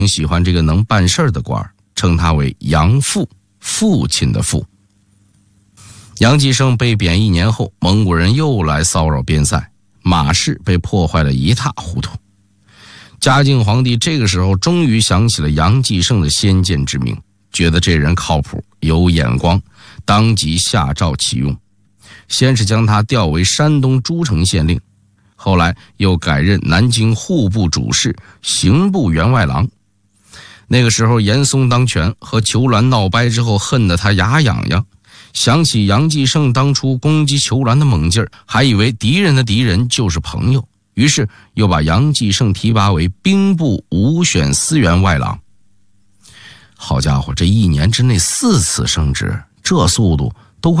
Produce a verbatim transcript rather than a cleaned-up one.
喜欢这个能办事儿的官，称他为杨父，父亲的父。杨继盛被贬一年后，蒙古人又来骚扰边塞，马氏被破坏得一塌糊涂。嘉靖皇帝这个时候终于想起了杨继盛的先见之明，觉得这人靠谱有眼光，当即下诏启用。先是将他调为山东诸城县令，后来又改任南京户部主事、刑部员外郎。那个时候严嵩当权，和裘鸾闹掰之后，恨得他牙痒痒，想起杨继盛当初攻击裘鸾的猛劲儿，还以为敌人的敌人就是朋友，于是又把杨继盛提拔为兵部武选司员外郎。好家伙，这一年之内四次升职，这速度